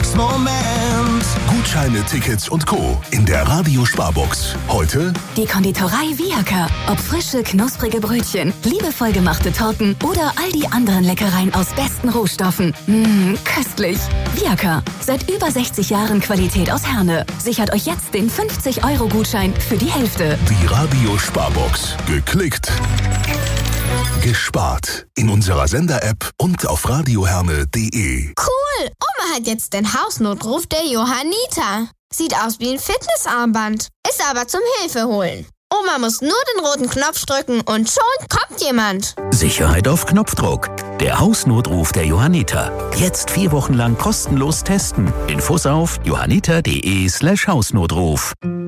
Glücksmoment. Gutscheine, Tickets und Co. in der Radio-Sparbox. Heute die Konditorei Viaker. Ob frische, knusprige Brötchen, liebevoll gemachte Torten oder all die anderen Leckereien aus besten Rohstoffen. Köstlich. Viaker. Seit über 60 Jahren Qualität aus Herne. Sichert euch jetzt den 50-Euro-Gutschein für die Hälfte. die Radio-Sparbox. Geklickt, gespart. In unserer Sender-App und auf radioherne.de. Cool! Oma hat jetzt den Hausnotruf der Johanniter. Sieht aus wie ein Fitnessarmband. Ist aber zum Hilfeholen. Oma muss nur den roten Knopf drücken und schon kommt jemand. Sicherheit auf Knopfdruck. Der Hausnotruf der Johanniter. Jetzt 4 Wochen lang kostenlos testen. Infos auf johanniter.de/Hausnotruf.